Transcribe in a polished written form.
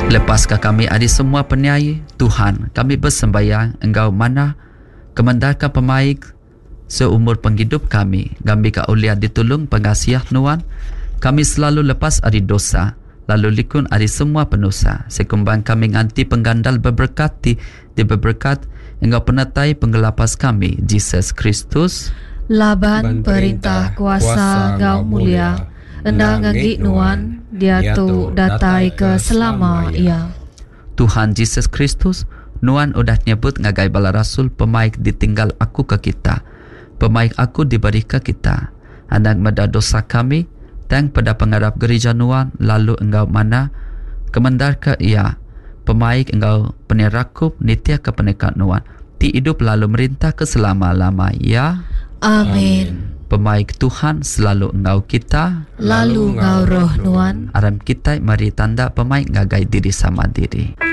Lepaskah kami ada semua peniai, Tuhan, kami bersembayang Engkau mana kemendarkan pemaik seumur penghidup kami. Kami ka ulia ditolong pengasiah Nuan. Kami selalu lepas ada dosa, lalu likun ada semua penusa. Sekumbang kami nganti penggandal berberkati di berberkat Engkau penatai penggelapas kami, Jesus Kristus. Laban perintah kuasa Engkau mulia, endang ngagi Nuan, dia tu datai ke selama ia. Tuhan Jesus Kristus, Nuan udah nyebut ngagai bala rasul pemaik ditinggal aku ke kita. Pemaik aku diberi ke kita. Anak meda dosa kami, tang pada pengarap gereja Nuan, lalu Engkau mana kemendar ke ia. Pemaik Engkau penerakup nitia ke penekat Nuan. Ti hidup lalu merintah ke selama-lama ya. Amin. Pemaik Tuhan selalu Engkau kita, lalu Engkau roh Nuan. Aram kita mari tanda pemaik ngagai diri sama diri.